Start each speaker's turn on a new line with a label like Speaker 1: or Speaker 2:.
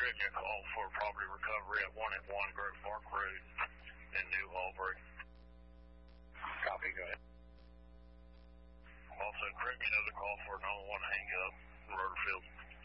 Speaker 1: expecting a call for property recovery at 1 Grove Park Road in New Albury.
Speaker 2: Copy, go ahead.
Speaker 1: Also, correct me another call for 911 hang up in Rutherfield.